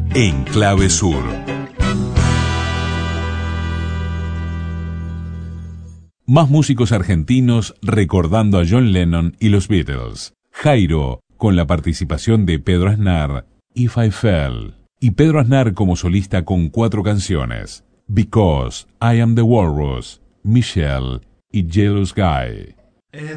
en Clave Sur. Más músicos argentinos recordando a John Lennon y los Beatles. Jairo, con la participación de Pedro Aznar, If I Fell. Y Pedro Aznar como solista con 4 canciones: Because, I Am the Walrus, Michelle y Jealous Guy.